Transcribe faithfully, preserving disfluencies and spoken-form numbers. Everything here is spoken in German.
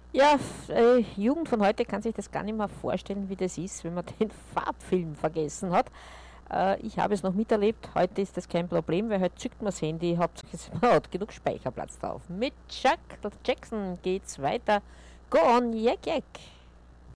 Ja, f- äh, Jugend von heute kann sich das gar nicht mehr vorstellen, wie das ist, wenn man den Farbfilm vergessen hat. Äh, ich habe es noch miterlebt, heute ist das kein Problem, weil heute zückt man das Handy, hauptsächlich man hat genug Speicherplatz drauf. Mit Chuck Jackson geht's weiter. Go on, yak yak.